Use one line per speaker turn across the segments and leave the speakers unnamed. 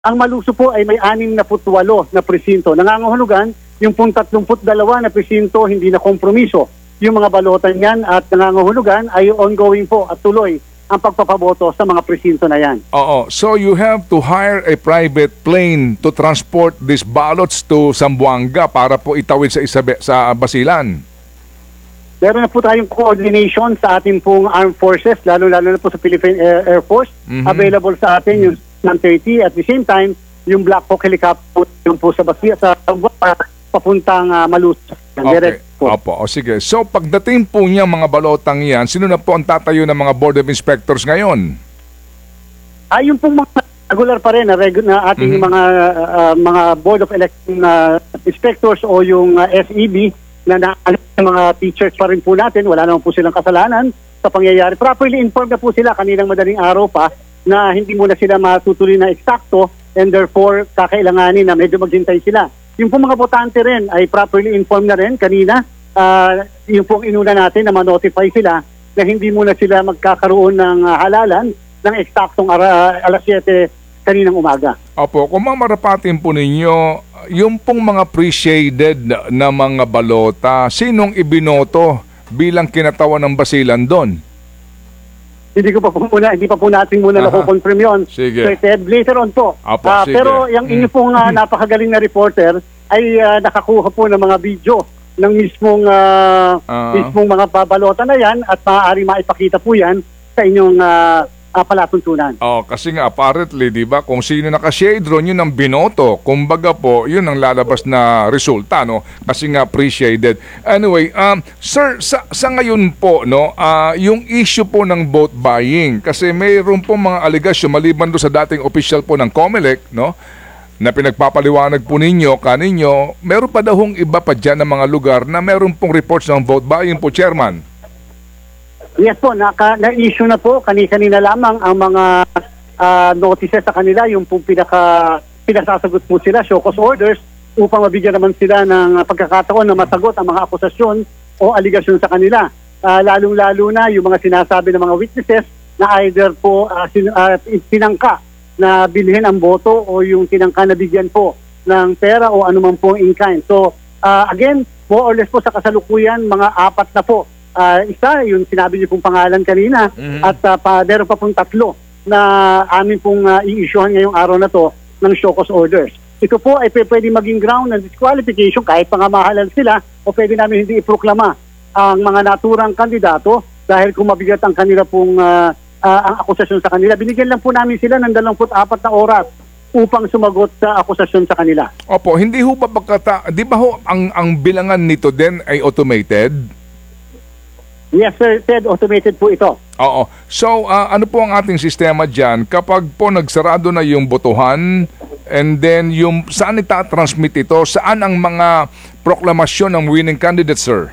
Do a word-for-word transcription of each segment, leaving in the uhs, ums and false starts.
Ang Maluso po ay may anim na putwalo na presinto. Nangangahulugan, yung pong tatlumput dalawa na presinto hindi na kompromiso. Yung mga balotan yan at nangangahulugan ay ongoing po at tuloy ang pagpapaboto sa mga presinto na yan.
Oo. So you have to hire a private plane to transport these ballots to Zamboanga para po itawid sa Isabe, sa Basilan.
Meron na po tayong coordination sa ating pong armed forces, lalo-lalo na po sa Philippine Air, Air Force. Mm-hmm. Available sa atin yung one thirty. At the same time, yung Black Hawk helicopter yung po sa Basilan, sa papuntang uh, Maluso.
Okay. Opo. O sige. So pagdating po niya mga balotang yan, sino na po ang tatayo ng mga Board of Inspectors ngayon?
Ay, yung pong mga regular pa rin na, regu- na ating mm-hmm. mga uh, mga Board of Election uh, Inspectors o yung uh, S E B na, na mga teachers pa rin po natin. Wala naman po silang kasalanan sa pangyayari. Properly informed na po sila kaninang madaling araw pa na hindi muna sila matutuloy na eksakto and therefore kakailanganin na medyo maghintay sila. Yung pong mga botante rin ay properly informed na rin kanina. Uh, yung pong inuna natin na ma-notify sila na hindi muna sila magkakaroon ng uh, halalan ng eksaktong uh, alas siyete kaninang umaga.
Opo, kung mamarapatin po ninyo, yung pong mga pre-shaded na mga balota, sinong ibinoto bilang kinatawan ng Basilan doon?
Hindi ko pa po muna, hindi pa po natin muna nako-confirm yun.
Sige.
So, Ted, later on po.
Opo,
uh,
sige.
Pero yung inyo pong uh, napakagaling na reporter ay uh, nakakuha po ng mga video ng mismong uh, uh-huh. mismong mga babalota na yan at maaari maipakita po yan sa inyong uh, uh, palatuntunan.
Oh, kasi nga apparently, di ba, kung sino naka-shade ron, yun ang binoto. Kumbaga po, yun ang lalabas na resulta, no? Kasi nga pre-shaded. Anyway, um, sir, sa, sa ngayon po, no, uh, yung issue po ng vote buying, kasi mayroon po mga aligasyon maliban do sa dating official po ng COMELEC, no, na pinagpapaliwanag po ninyo, kaninyo, meron pa daw hong iba pa dyan ng mga lugar na meron pong reports ng vote buying po, Chairman.
Yes po, naka, na-issue na po, kani-kanina lamang ang mga uh, notices sa kanila, yung pong pinaka, pinasasagot po sila, show cause orders, upang mabigyan naman sila ng pagkakataon na masagot ang mga akusasyon o aligasyon sa kanila. Uh, lalong-lalo na yung mga sinasabi ng mga witnesses na either po uh, sin, uh, tinangka na bilhin ang boto o yung tinangka na bigyan po ng pera o anuman pong in-kind. So, uh, again, more or less po sa kasalukuyan, mga apat na po. Uh, isa, yung sinabi niyo pong pangalan kanina, mm-hmm. at uh, pa, meron pa pong tatlo na amin pong uh, i-issuehan ngayong araw na to ng show cause orders. Ito po ay pwede maging ground ng disqualification kahit pangamahalan sila o pwede namin hindi iproklama ang mga naturang kandidato dahil kung mabigat ang kanila pong uh, uh, ang akusasyon sa kanila. Binigyan lang po namin sila ng dalawampu't apat na oras upang sumagot sa akusasyon sa kanila.
Opo, hindi ho ba pagkata, di ba ho ang, ang bilangan nito din ay automated?
Yes sir, Ted, automated po ito.
Oo. So, uh, ano po ang ating sistema dyan? Kapag po nagsarado na yung botohan, and then yung saan itatransmit ito? Saan ang mga proklamasyon ng winning candidate, sir?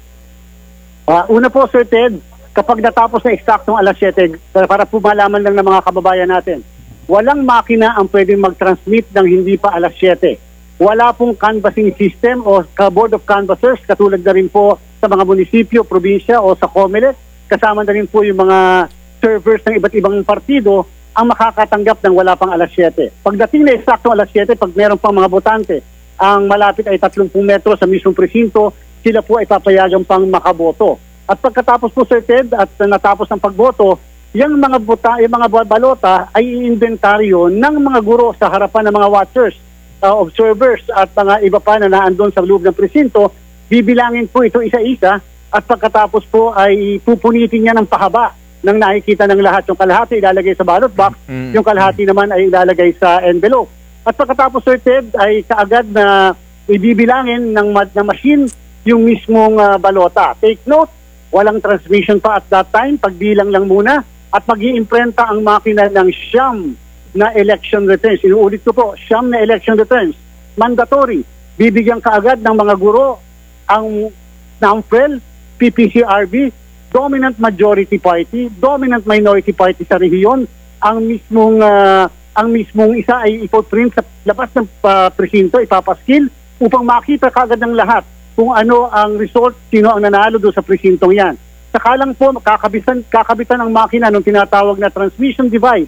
Uh, una po, Sir Ted, kapag natapos na eksaktong alas siyete, para po malaman lang ng mga kababayan natin, walang makina ang pwedeng mag-transmit ng hindi pa alas siyete. Wala pong canvassing system o board of canvassers, katulad na rin po sa mga munisipyo, probinsya o sa COMELEC. Kasama na rin po yung mga servers ng iba't ibang partido ang makakatanggap ng wala pang alas siyete. Pagdating na eksaktong alas siyete, pag meron pang mga botante, ang malapit ay tatlumpu metro sa mismong presinto, sila po ay papayagan pang makaboto. At pagkatapos po, Sir Ted, at natapos ng pagboto, yung mga, buta, yung mga balota ay i-inventaryo ng mga guro sa harapan ng mga watchers, uh, observers at mga iba pa na naandun sa loob ng presinto. Bibilangin po ito isa-isa at pagkatapos po ay pupunitin niya ng pahaba nang nakikita ng lahat. Yung kalahati ilalagay sa ballot box, mm-hmm. yung kalahati naman ay ilalagay sa envelope. At pagkatapos, Sir Ted, ay kaagad na ibibilangin ng, ng machine yung mismong uh, balota. Take note, walang transmission pa at that time, pagbilang lang muna at mag-iimprenta ang makina ng siyam na election returns. Inuulit ko po, siyam na election returns. Mandatory. Bibigyan kaagad ng mga guro ang NAMFREL, P P C R B, dominant majority party, dominant minority party sa rehiyon, ang mismong uh, ang mismong isa ay ipoprint sa labas ng uh, presinto, ipapaskil upang makita kaagad ng lahat kung ano ang result, sino ang nanalo doon sa presintong yan. Saka lang po, kakabitan, kakabitan ang makina ng tinatawag na transmission device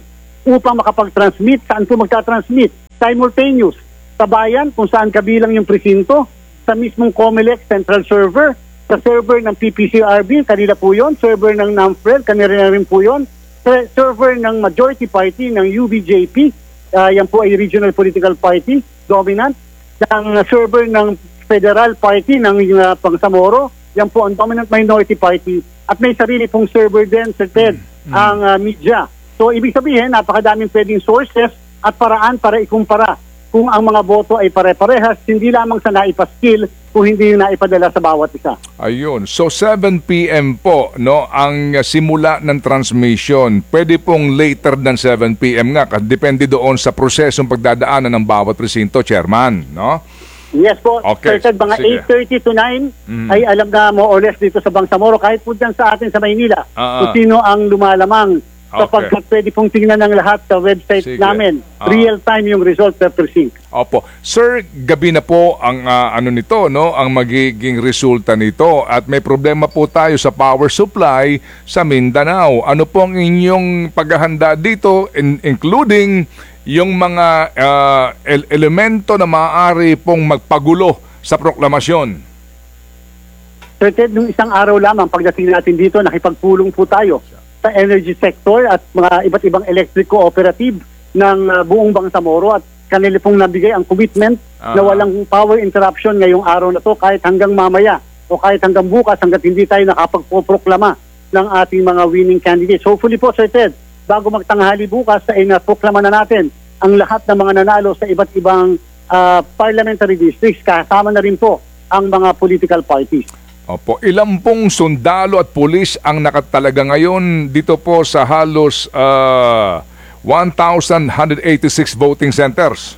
upang makapag-transmit. Saan po magta-transmit? Simultaneous. Sa bayan, kung saan kabilang yung presinto, sa mismong COMELEC central server, sa server ng P P C R B, kanila po yun, server ng NAMFREL, kanila rin po yun, sa server ng majority party ng U B J P, uh, yan po ay regional political party, dominant, ng server ng federal party ng uh, Bangsamoro, yan po ang dominant minority party, at may sarili pong server din, Sir Ted, mm-hmm. ang uh, media. So, ibig sabihin, napakadaming pwedeng sources at paraan para ikumpara kung ang mga boto ay pare-parehas, hindi lamang sa naipaskil, kung hindi yung naipadala sa bawat isa.
Ayun. So seven p m po, no, ang simula ng transmission. Pwede pong later than seven p m nga, kasi depende doon sa prosesong pagdadaanan ng bawat presinto, Chairman, no?
Yes po.
Okay.
Sir, mga
Sige.
eight thirty to nine
Mm.
ay alam na more or less dito sa Bangsamoro, kahit po dyan sa atin sa Maynila,
Ah,
kung sino ang lumalamang.
Okay.
Sapagkat pwede pong tingnan ng lahat sa website
Sige.
namin.
Ah.
Real time yung result per precinct.
Opo. Sir, gabi na po ang ah, ano nito, no, ang magiging resulta nito, at may problema po tayo sa power supply sa Mindanao. Ano po ang inyong paghahanda dito, in- including yung mga ah, el- elemento na maaari pong magpagulo sa proklamasyon?
Sir Ted, nung isang araw lamang pagdating natin dito, nakipagpulong po tayo sa energy sector at mga iba't ibang electric cooperative ng uh, buong Bangsamoro, at kanila pong nabigay ang commitment
Ah.
na walang power interruption ngayong araw na to kahit hanggang mamaya o kahit hanggang bukas hanggat hindi tayo nakapagpoproklama ng ating mga winning candidates. Hopefully po, Sir Ted, bago magtanghali bukas ay naproklama na natin ang lahat ng mga nanalo sa iba't ibang uh, parliamentary districts, kasama na rin po ang mga political parties.
Opo, ilang pong sundalo at pulis ang nakatalaga ngayon dito po sa halos uh, one thousand one hundred eighty-six voting centers?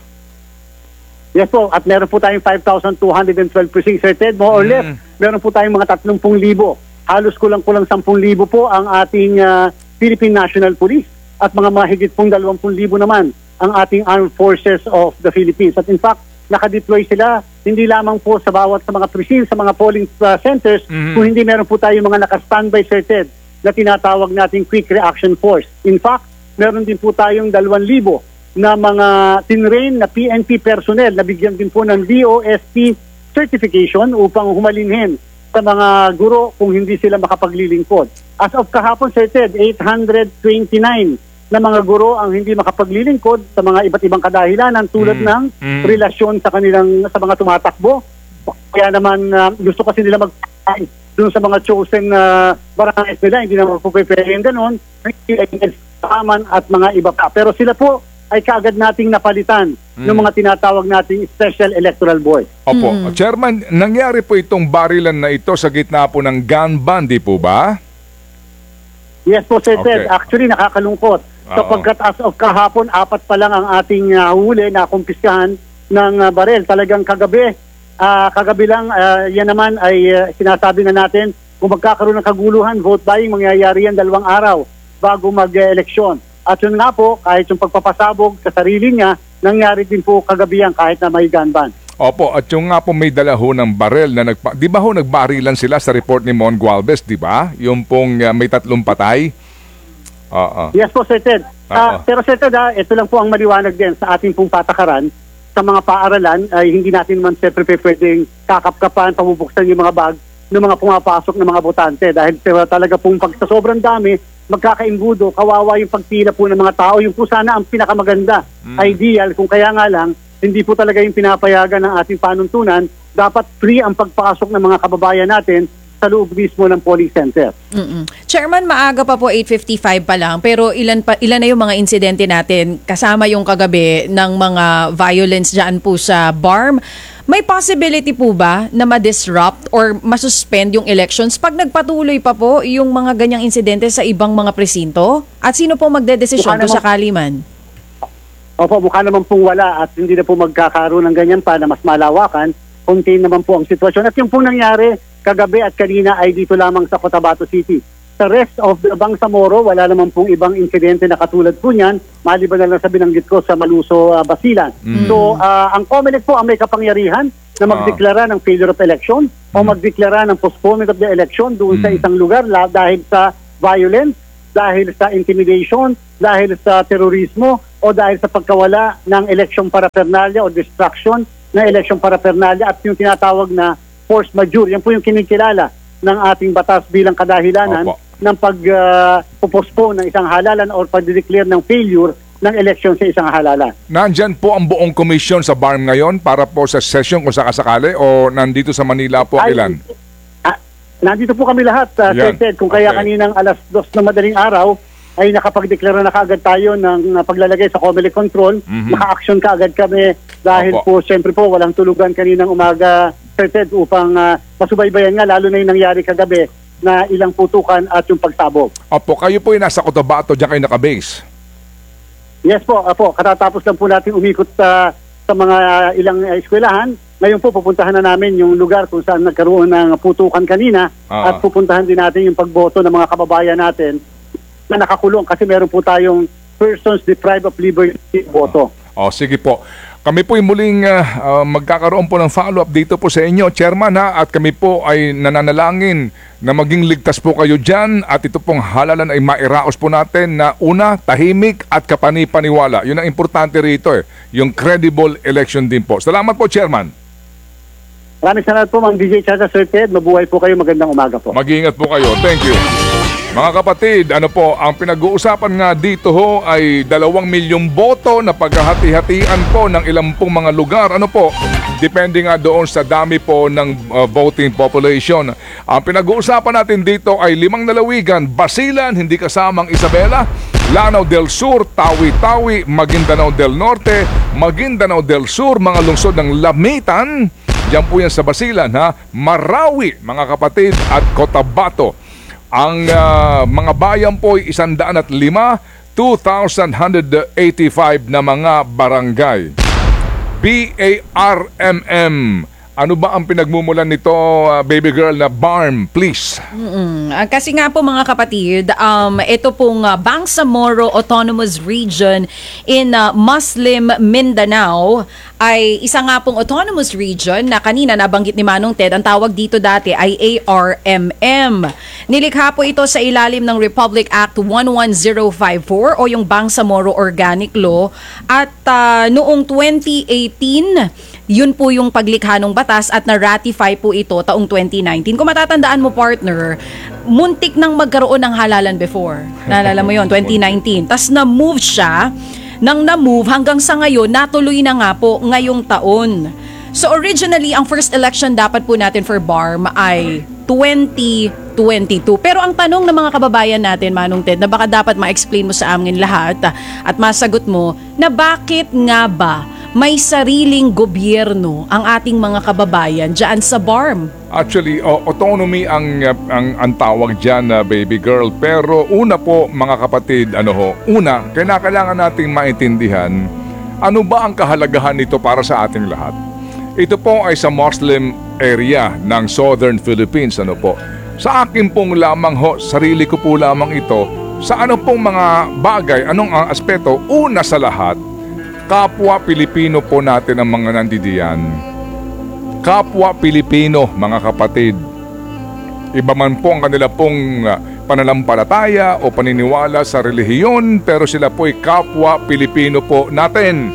Yes po, at meron po tayong five thousand two hundred twelve precincts, Sir Ted, more or
Mm.
less. Meron po tayong mga thirty thousand. Halos kulang-kulang ten thousand po ang ating uh, Philippine National Police, at mga mahigit pong twenty thousand naman ang ating Armed Forces of the Philippines. At in fact, nakadeploy sila hindi lamang po sa bawat sa mga precincts, sa mga polling uh, centers,
Mhm.
kung hindi meron po tayo mga naka-standby, Sir Ted, na tinatawag nating Quick Reaction Force. In fact, meron din po tayong two thousand na mga tinrain na P N P personnel na bigyan din po ng D O S T certification upang humalinhin sa mga guro kung hindi sila makapaglilingkod. As of kahapon, Sir Ted, eight hundred twenty-nine na mga guro ang hindi makapaglilingkod sa mga iba't ibang kadahilanan tulad
Mm.
ng
Mm.
relasyon sa kanilang sa mga tumatakbo. Kaya naman uh, gusto kasi nila mag doon sa mga chosen na uh, barangays nila, hindi naman po pwede yung ganun, kaman at mga iba pa. Pero sila po ay kaagad nating napalitan
Mm.
ng mga tinatawag nating Special Electoral Board.
Opo. Chairman, nangyari po itong barilan na ito sa gitna po ng gun ban, di po ba?
Yes po, Sir
Okay.
Ted. Actually, nakakalungkot.
Oo.
Sapagkat as of kahapon, apat pa lang ang ating uh, huli na kumpiskahan ng uh, barel. Talagang kagabi, uh, kagabi lang, uh, yan naman ay uh, sinasabi na natin, kung magkakaroon ng kaguluhan, vote buying, mangyayari yan dalawang araw bago mag-eleksyon. At yun nga po, kahit yung pagpapasabog sa sarili niya, nangyari din po kagabi yan kahit na may gun ban.
Opo, at yung nga po may dala ho ng barel na nagpa... Di ba ho nagbarilan sila sa report ni Mon Gualvez, di ba? Yung pong uh, may tatlong patay? Oo.
Yes po, Sir Ted. Ah,
Oo.
pero Sir Ted, ah, ito lang po ang maliwanag din sa ating pong patakaran. Sa mga paaralan, ay hindi natin naman siyempre pwedeng kakapkapan, pamubuksan yung mga bag ng mga pumapasok ng mga botante. Dahil uh, talaga pong pag sa sobrang dami, magkakaimbudo, kawawa yung pagpila po ng mga tao. Yung po sana ang pinakamaganda,
Mm.
ideal. Kung kaya nga lang, hindi po talaga yung pinapayagan ng ating panuntunan. Dapat free ang pagpasok ng mga kababayan natin sa loob mismo ng polling center.
Mm-mm. Chairman, maaga pa po, eight fifty-five pa lang, pero ilan pa ilan na yung mga insidente natin kasama yung kagabi ng mga violence dyan po sa B A R M. May possibility po ba na ma-disrupt or masuspend yung elections pag nagpatuloy pa po yung mga ganyang insidente sa ibang mga presinto? At sino po magdedesisyon
Mukha
kung
naman-
sakali man?
Opo, mukha naman pong wala at hindi na po magkakaroon ng ganyan pa na mas malawakan. Contain naman po ang sitwasyon. At yung pong nangyari kagabi at kanina ay dito lamang sa Cotabato City. Sa rest of the Bangsamoro, wala naman pong ibang insidente na katulad po niyan, maliban na lang sa binanggit ko sa Maluso, uh, Basilan.
Mm.
So, uh, ang COMELEC po ang may kapangyarihan na magdeklara ng failure of election o magdeklara ng postponement of the election doon sa isang lugar la, dahil sa violence dahil sa intimidation, dahil sa terorismo, o dahil sa pagkawala ng eleksyon paraphernalia o distraction ng eleksyon paraphernalia at yung tinatawag na force majeure. Yan po yung kinikilala ng ating batas bilang kadahilanan
Opo.
ng pag-postpone ng isang halalan or pag-declare ng failure ng eleksyon sa isang halalan.
Nandyan po ang buong komisyon sa B A R M ngayon para po sa session kung sakasakali o nandito sa Manila po
Ay,
ilan?
ah, nandito po kami lahat, uh, Sir
Yan.
Ted. Kung kaya
Okay.
kaninang alas dos na madaling araw, ay nakapagdeklara na kaagad tayo ng uh, paglalagay sa Comelec Control.
Mhm.
Naka-action kaagad kami dahil
Opo.
po, siyempre po, walang tulugan kaninang umaga, Sir Ted, upang uh, masubaybayan nga, lalo na yung nangyari kagabi na ilang putukan at yung pagsabog.
Opo, kayo po yung nasa Cotabato, dyan kayo nakabase.
Yes po, apo, katatapos lang po natin umikot sa sa mga uh, ilang uh, eskwelahan. Ngayon po pupuntahan na namin yung lugar kung saan nagkaroon ng putukan kanina
Ah.
at pupuntahan din natin yung pagboto ng mga kababayan natin na nakakulong kasi meron po tayong persons deprived of liberty boto.
O, sige po. Kami po yung muling ah, ah, magkakaroon po ng follow-up dito po sa inyo, Chairman, ha? At kami po ay nananalangin na maging ligtas po kayo dyan at ito pong halalan ay mairaos po natin na una, tahimik at kapani-paniwala. Yun ang importante rito eh, yung credible election din po. Salamat po, Chairman.
Maraming salamat po, Mang D J Chacha, Sir Ted. Mabuhay po kayo. Magandang umaga po.
Mag-iingat po kayo. Thank you. Mga kapatid, ano po, ang pinag-uusapan nga dito ho ay dalawang milyong boto na paghahati-hatian po ng ilang pong mga lugar. Ano po, depende nga doon sa dami po ng uh, voting population. Ang pinag-uusapan natin dito ay limang lalawigan, Basilan, hindi kasamang Isabela, Lanao del Sur, Tawi-Tawi, Maguindanao del Norte, Maguindanao del Sur, mga lungsod ng Lamitan, yan po yan sa Basilan, ha? Marawi, mga kapatid, at Cotabato. Ang uh, mga bayan po ay isandaan at lima, two thousand one hundred eighty-five na mga barangay. B A R M M. Ano ba ang pinagmumulan nito, uh, baby girl, na B A R M, please?
Mm, ah, kasi nga po mga kapatid, um, ito pong uh, Bangsamoro Autonomous Region in uh, Muslim Mindanao ay isa nga pong autonomous region na kanina nabanggit ni Manong Ted, ang tawag dito dati ay A R M M. Nilikha po ito sa ilalim ng Republic Act one one zero five four o yung Bangsamoro Organic Law at uh, noong twenty eighteen, yun po yung paglikha ng batas at na-ratify po ito taong twenty nineteen. Kung matatandaan mo, partner, muntik nang magkaroon ng halalan before. Naalala mo yun, twenty nineteen. Tas na-move siya, nang na-move hanggang sa ngayon, natuloy na nga po ngayong taon. So originally, ang first election dapat po natin for B A R M ay twenty twenty-two. Pero ang tanong ng mga kababayan natin, Manong Ted, na baka dapat ma-explain mo sa amin lahat at masagot mo, na bakit nga ba may sariling gobyerno ang ating mga kababayan dyan sa B A R M?
Actually, o- autonomy ang, uh, ang ang tawag dyan, uh, baby girl. Pero una po, mga kapatid, ano ho, una, kailangan nating maintindihan ano ba ang kahalagahan nito para sa ating lahat. Ito po ay sa Muslim area ng Southern Philippines, ano po. Sa akin pong lamang ho, sarili ko po lamang ito, sa ano pong mga bagay, anong ang aspeto, una sa lahat, kapwa Pilipino po natin ang mga nandidiyan. Kapwa Pilipino, mga kapatid. Iba man po ang kanila pong uh, pananampalataya o paniniwala sa relihiyon, pero sila po ay kapwa Pilipino po natin.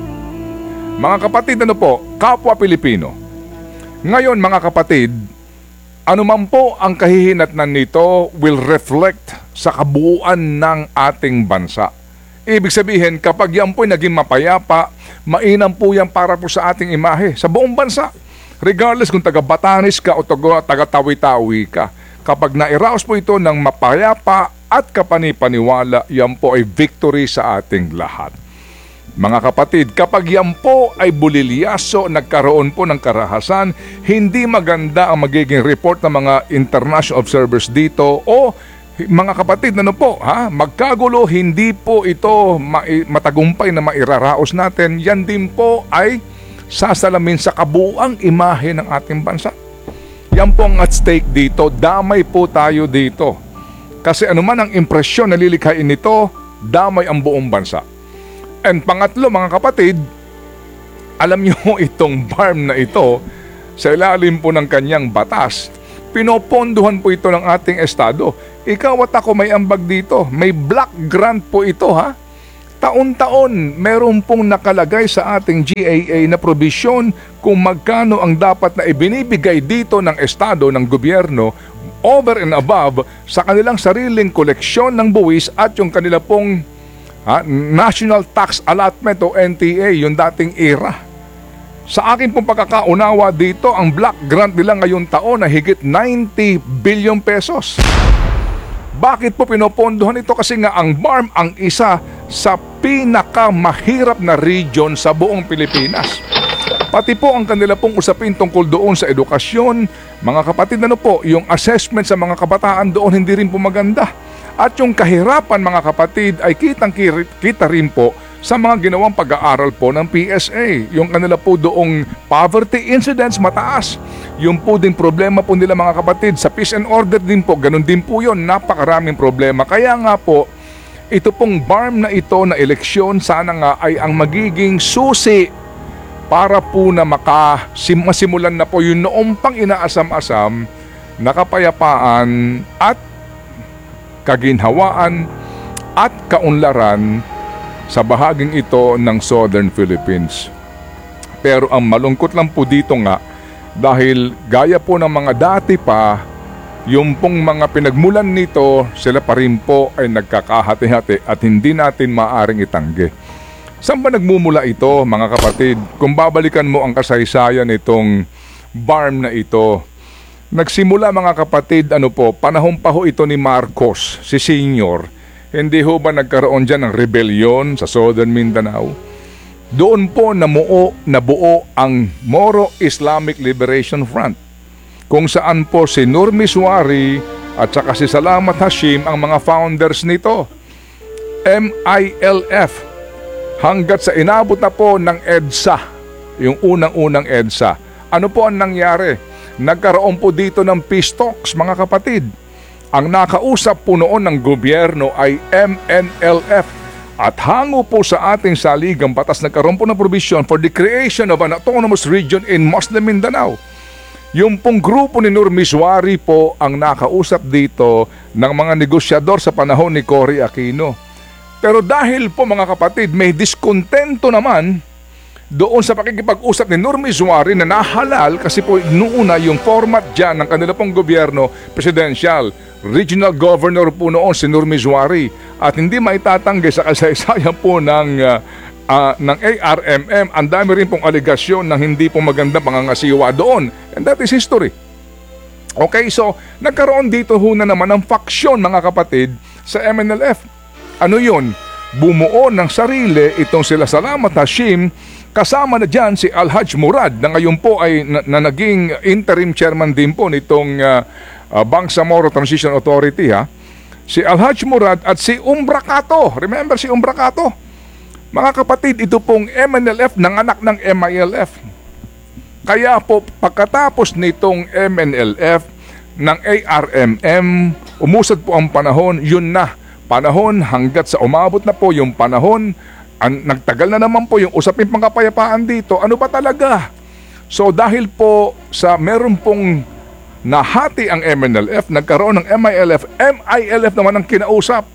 Mga kapatid, ano po, kapwa Pilipino. Ngayon, mga kapatid, anuman po ang kahihinatnan nito will reflect sa kabuuan ng ating bansa. Ibig sabihin, kapag yan po'y naging mapayapa, mainam po yan para po sa ating imahe, sa buong bansa. Regardless kung taga-Batanes ka o taga-Tawi-Tawi ka. Kapag nairaos po ito ng mapayapa at kapanipaniwala, yan po ay victory sa ating lahat. Mga kapatid, kapag yan po ay bulilyaso, nagkaroon po ng karahasan, hindi maganda ang magiging report ng mga international observers dito o mga kapatid, ano po, ha? Magkagulo, hindi po ito ma- matagumpay na mairaraos natin. Yan din po ay sasalamin sa kabuuang imahe ng ating bansa. Yan po ang at stake dito. Damay po tayo dito. Kasi anuman ang impresyon na lilikhain nito, damay ang buong bansa. And pangatlo, mga kapatid, alam nyo itong B A R M na ito, sa ilalim po ng kanyang batas, pinopondohan po ito ng ating estado. ikaw at ako may ambag dito. May block grant po ito, ha? Taon-taon, meron pong nakalagay sa ating G A A na probisyon kung magkano ang dapat na ibinibigay dito ng Estado, ng gobyerno, over and above sa kanilang sariling koleksyon ng buwis at yung kanila pong ha, National Tax Allotment o N T A, yung dating era. Sa akin pong pagkakaunawa dito, ang block grant nila ngayong taon na higit ninety billion pesos. Bakit po pinopondohan ito? Kasi nga ang B A R M ang isa sa pinakamahirap na region sa buong Pilipinas. Pati po ang kanila pong usapin tungkol doon sa edukasyon, mga kapatid, ano po, yung assessment sa mga kabataan doon hindi rin po maganda. At yung kahirapan, mga kapatid, ay kitang kita rin po sa mga ginawang pag-aaral po ng P S A. Yung kanila po doong poverty incidence mataas. Yung po din problema po nila, mga kapatid, sa peace and order din po, ganun din po yun, napakaraming problema. Kaya nga po, ito pong B A R M na ito na eleksyon sana nga ay ang magiging susi para po na makasimulan na po yung noong pang inaasam-asam na kapayapaan at kaginhawaan at kaunlaran sa bahaging ito ng Southern Philippines. Pero ang malungkot lang po dito nga, dahil gaya po ng mga dati pa, yung pong mga pinagmulan nito, sila pa rin po ay nagkakahati-hati at hindi natin maaring itanggi. Saan ba nagmumula ito, mga kapatid? Kung babalikan mo ang kasaysayan nitong B A R M na ito, nagsimula, mga kapatid, ano po, panahon pa ho ito ni Marcos, si Senior. Hindi ho ba nagkaroon dyan ng rebellion sa Southern Mindanao? Doon po namuo, nabuo ang Moro Islamic Liberation Front, kung saan po si Nur Miswari at saka si Salamat Hashim ang mga founders nito. M I L F. Hanggat sa inabot na po ng EDSA, yung unang-unang EDSA. Ano po ang nangyari? Nagkaroon po dito ng peace talks, mga kapatid. Ang nakausap po noon ng gobyerno ay M N L F. At hango po sa ating saligang batas, nagkaroon po ng provision for the creation of an autonomous region in Muslim Mindanao. Yung pong grupo ni Nur Miswari po ang nakausap dito ng mga negosyador sa panahon ni Cory Aquino. Pero dahil po, mga kapatid, may diskontento naman doon sa pakikipag-usap ni Nur Miswari na nahalal kasi po noona yung format dyan ng kanila pong gobyerno, presidential, regional governor po noon si Nur Miswari at hindi maitatanggi sa kasaysayan po ng, uh, uh, ng A R M M. Ang dami rin pong aligasyon ng hindi po maganda pangangasiwa doon. And that is history. Okay, so nagkaroon dito ho na naman ng faksyon, mga kapatid, sa M N L F. Ano yun? Bumuo ng sarili itong sila Salamat Hashim, kasama na dyan si Alhaj Murad na ngayon po ay na, na naging interim chairman din po nitong uh, uh, Bangsamoro Transition Authority, ha? Si Alhaj Murad at si Umbracato. Remember si Umbracato? Mga kapatid, ito pong M N L F nanganak ng M I L F. Kaya po pagkatapos nitong M N L F ng A R M M, umusad po ang panahon, yun na panahon hanggat sa umabot na po yung panahon, ang, nagtagal na naman po yung usapin pangkapayapaan dito. Ano ba talaga? So dahil po sa meron pong nahati ang M N L F, nagkaroon ng M I L F, M I L F naman ang kinausap.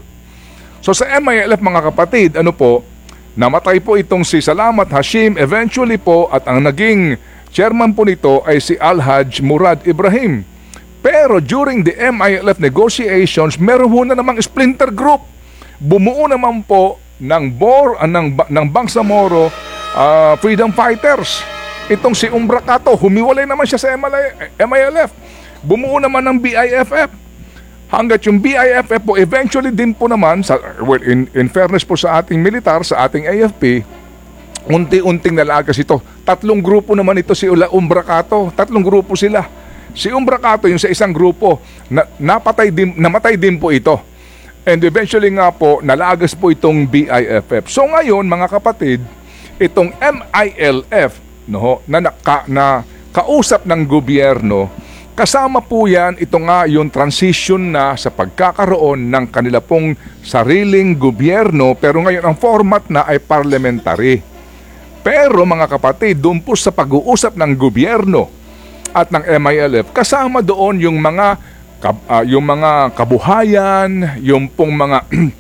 So sa M I L F, mga kapatid, ano po, namatay po itong si Salamat Hashim eventually po at ang naging chairman po nito ay si Alhaj Murad Ibrahim. Pero during the M I L F negotiations, meron ho na namang splinter group. Bumuo naman po ng, Bor, uh, ng, ng Bangsamoro uh, Freedom Fighters. Itong si Umbracato, humiwalay naman siya sa M I L F. Bumuo naman ng B I F F. Hanggat yung B I F F po, eventually din po naman, sa, well, in, in fairness po sa ating militar, sa ating A F P, unti-unting nalagas ito. Tatlong grupo naman ito si Umbracato. Tatlong grupo sila. Si Umbracato, yung sa isang grupo, na, napatay din, namatay din po ito. And eventually nga po, nalagas po itong B I F F. So ngayon, mga kapatid, itong M I L F, no, na, naka, na kausap ng gobyerno, kasama po yan, ito nga yung transition na sa pagkakaroon ng kanila pong sariling gobyerno, pero ngayon ang format na ay parliamentary. Pero mga kapatid, doon po sa pag-uusap ng gobyerno at ng M I L F, kasama doon yung mga kab- ah, yung mga kabuhayan, yung pong mga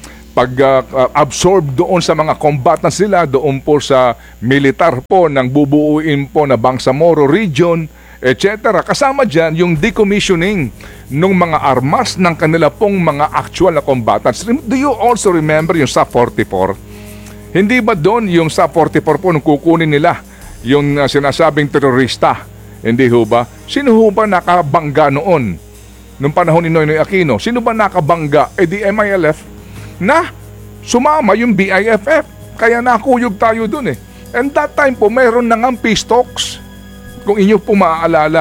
pag-absorb doon sa mga combatants nila, doon po sa militar po ng bubuuin po na Bangsamoro region, et cetera. Kasama dyan yung decommissioning ng mga armas ng kanila pong mga actual na combatants. Do you also remember yung S A P forty-four? Hindi ba doon yung S A P forty-four po nung kukunin nila yung uh, sinasabing terorista? Hindi ho ba? Sino ho ba nakabangga noon? Nung panahon ni Noynoy Aquino, sino ba nakabangga? Eh di M I L F na sumama yung B I F F. Kaya nakuyog tayo dun eh. And that time po, mayroon na nga peace talks. Kung inyo po maaalala,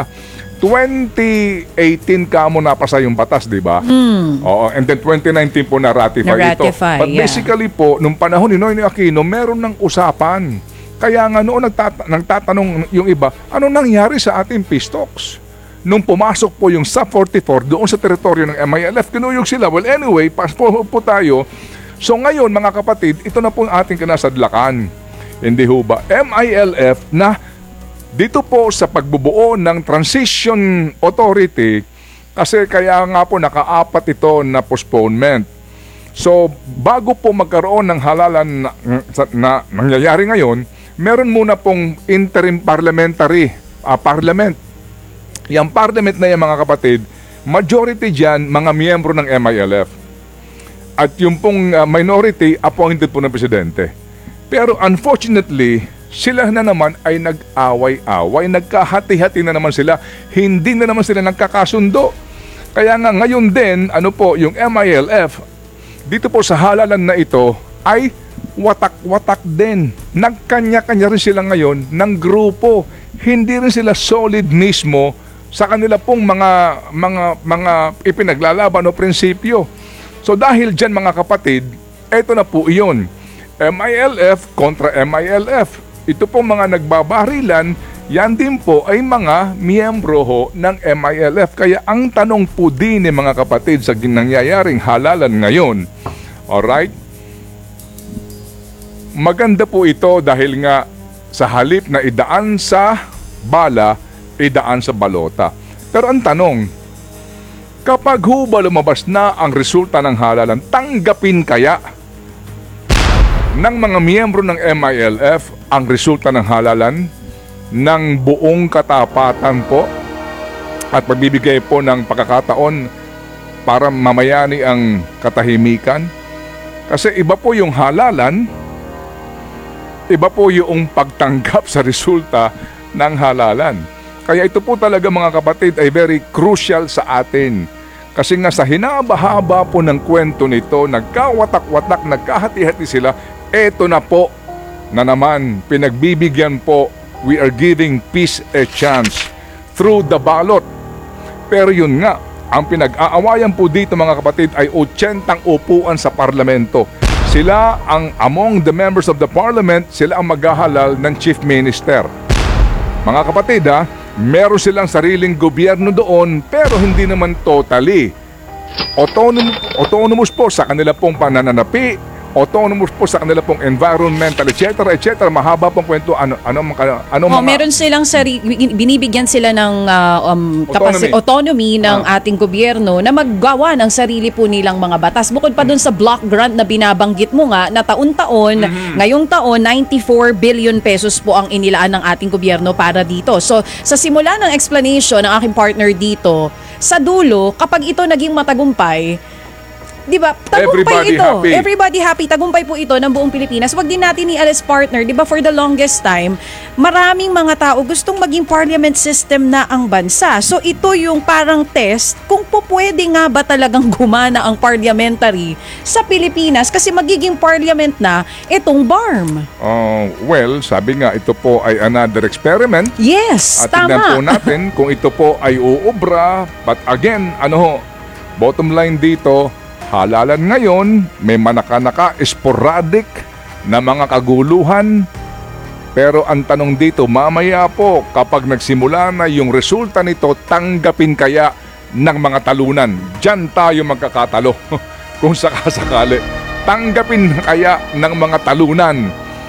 twenty eighteen ka mo napasa yung batas, di ba?
Mm.
Oo, and then twenty nineteen po na-ratify,
Na-ratify,
ito. But
yeah.
basically po, nung panahon ni Noynoy Aquino, meron ng usapan. Kaya nga noon nagtata- nagtatanong yung iba, ano nangyari sa ating peace talks? Nung pumasok po yung S A P forty-four doon sa teritoryo ng M I L F, kinuyog sila. Well, anyway, paspo po tayo. So ngayon, mga kapatid, ito na po ang ating kinasadlakan. Hindi ho ba? M I L F na dito po sa pagbubuo ng Transition Authority, kasi kaya nga po nakaapat ito na postponement. So, bago po magkaroon ng halalan na, na nangyayari ngayon, meron muna pong interim parliamentary uh, parliament. Yung parliament na yan, mga kapatid, majority dyan, mga miyembro ng M I L F. At yung pong uh, minority, appointed po ng presidente. Pero unfortunately, sila na naman ay nag-away-away, nagkahati-hati na naman sila, hindi na naman sila nagkakasundo. Kaya nga ngayon din, ano po, yung M I L F, dito po sa halalan na ito, ay watak-watak din. Nagkanya-kanya rin sila ngayon ng grupo. Hindi rin sila solid mismo sa kanila pong mga mga mga ipinaglalaban o prinsipyo. So dahil diyan, mga kapatid, eto na po iyon. M I L F kontra M I L F. Ito pong mga nagbabarilan, yan din po ay mga miyembro ho ng M I L F. Kaya ang tanong po din, eh, mga kapatid, sa nangyayaring halalan ngayon, alright? Maganda po ito dahil nga sa halip na idaan sa bala, idaan sa balota. Pero ang tanong, kapag ho ba lumabas na ang resulta ng halalan, tanggapin kaya ng mga miyembro ng M I L F ang resulta ng halalan ng buong katapatan po at pagbibigay po ng pagkakataon para mamayani ang katahimikan? Kasi iba po yung halalan, iba po yung pagtanggap sa resulta ng halalan. Kaya ito po talaga, mga kapatid, ay very crucial sa atin. Kasi nga sa hinaba-haba po ng kwento nito, nagkawatak-watak, nagkahati-hati sila, eto na po na naman, pinagbibigyan po, we are giving peace a chance through the ballot. Pero yun nga, ang pinag-aawayan po dito, mga kapatid, ay eighty upuan sa parlamento. Sila ang among the members of the parliament, sila ang maghahalal ng chief minister. Mga kapatid, ha, meron silang sariling gobyerno doon, pero hindi naman totally autonomous, autonomous po sa kanila pong panananapi, autonomous po sa kanila pong environmental, et cetera, et cetera. Mahaba pong kwento. Ano, ano, ano,
Oh,
mga...
meron silang sari, binibigyan sila ng uh, um, kapasi- autonomy ng
Ah.
ating gobyerno na maggawa ng sarili po nilang mga batas. Bukod pa dun sa block grant na binabanggit mo nga, na taon-taon,
Mhm.
ngayong taon, ninety-four billion pesos po ang inilaan ng ating gobyerno para dito. So, sa simula ng explanation ng aking partner dito, sa dulo, kapag ito naging matagumpay, di ba? Tagumpay
Everybody
ito.
happy.
Everybody happy. Tagumpay po ito ng buong Pilipinas. Wag din natin i-alis, partner. Di ba, for the longest time, maraming mga tao gustong maging parliament system na ang bansa. So ito yung parang test kung po pwede nga ba talagang gumana ang parliamentary sa Pilipinas kasi magiging parliament na itong B A R M.
Uh, well, sabi nga, ito po ay another experiment.
Yes,
At tignan po
tama.
natin kung ito po ay uubra. But again, ano ho, bottom line dito, halalan ngayon, may manaka-naka, sporadic na mga kaguluhan. Pero ang tanong dito, mamaya po, kapag nagsimula na yung resulta nito, tanggapin kaya ng mga talunan? Diyan tayo magkakatalo. Kung sakasakali, tanggapin kaya ng mga talunan?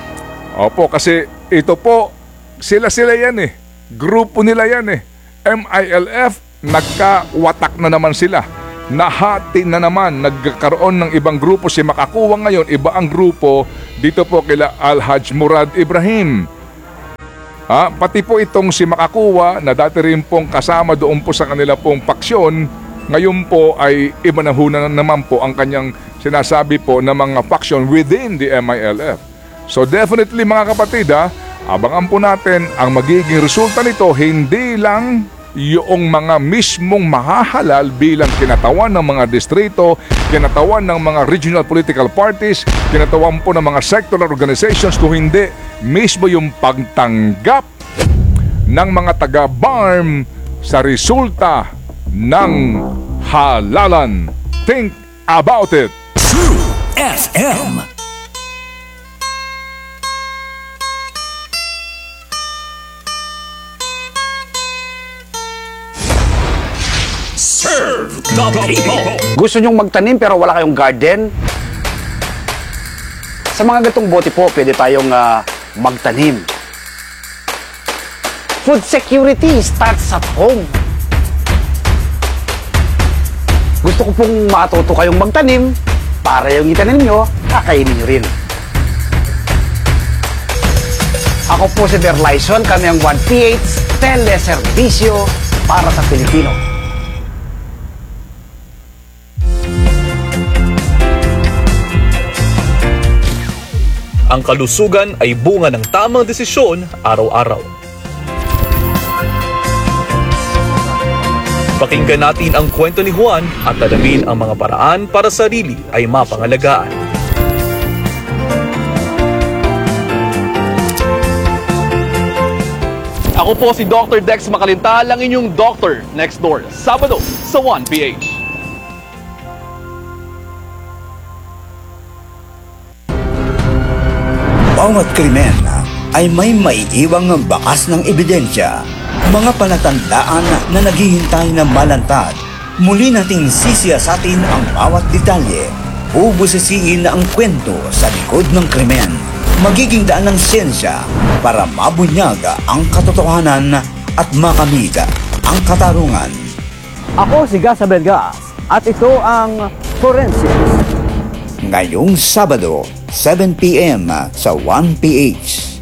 Opo, kasi ito po, sila-sila yan eh. Grupo nila yan eh. M I L F nagkawatak na naman sila. Nahati na naman, nagkaroon ng ibang grupo. Si Makakuwa ngayon, iba ang grupo dito po kila Al-Haj Murad Ibrahim. Ha? Pati po itong si Makakuwa na dati rin pong kasama doon po sa kanila pong paksyon, ngayon po ay iba na huna naman po ang kanyang sinasabi po na mga faction within the M I L F. So definitely mga kapatid, ha, abangan po natin ang magiging resulta nito, hindi lang yung mga mismong mahahalal bilang kinatawan ng mga distrito, kinatawan ng mga regional political parties, kinatawan po ng mga sectoral organizations, kung hindi mismo yung pagtanggap ng mga taga-B A R M sa resulta ng halalan. Think about it.
True F M. Serve the people.
Gusto nyong magtanim pero wala kayong garden? Sa mga gatong bote po, pwede tayong uh, magtanim. Food security starts at home. Gusto ko pong matuto kayong magtanim para yung itanim nyo, kakainin nyo rin. Ako po si Berlyson, kami ang one P H Teleservisyo para sa Pilipino.
Ang kalusugan ay bunga ng tamang desisyon araw-araw. Pakinggan natin ang kwento ni Juan at alamin ang mga paraan para sarili ay mapangalagaan.
Ako po si Doctor Dex Makalintal, ang inyong doctor next door, Sabado sa one P H.
Bawat krimen ay may maiiwang bakas ng ebidensya, mga palatandaan na naghihintay na malantad. Muli nating sisiyasatin ang bawat detalye, bubusisiin ang kwento sa likod ng krimen. Magiging daan ng siyensya para mabunyag ang katotohanan at makamit ang katarungan.
Ako si Gas Abelgas at ito ang Forensics.
Ngayong Sabado, seven P M sa one P H.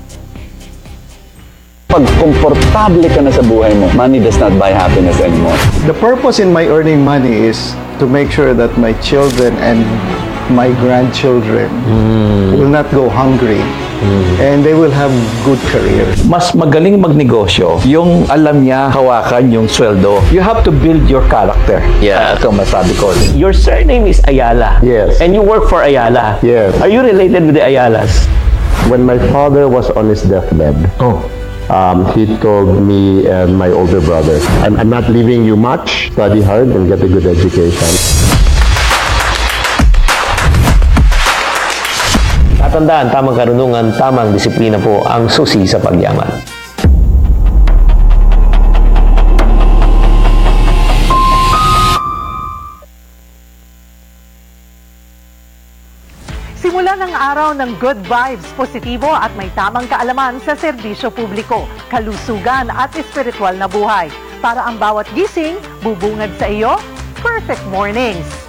Pag komportable ka na sa buhay mo, money does not buy happiness anymore.
The purpose in my earning money is to make sure that my children and my grandchildren mm. will not go hungry. And they will have good careers.
Mas magaling magnegosyo yung alam niya hawakan yung sweldo. You have to build your character.
Yeah.
Ito masabi ko. Your surname is Ayala.
Yes.
And you work for Ayala.
Yes.
Are you related with the Ayalas?
When my father was on his deathbed,
Oh.
um, he told me and my older brother, I'm, I'm not leaving you much. Study hard and get a good education.
Tatandaan, tamang karunungan, tamang disiplina po ang susi sa pagyaman.
Simula ng araw ng good vibes, positibo at may tamang kaalaman sa serbisyo publiko, kalusugan at espiritual na buhay. Para ang bawat gising, bubungad sa iyo, perfect mornings.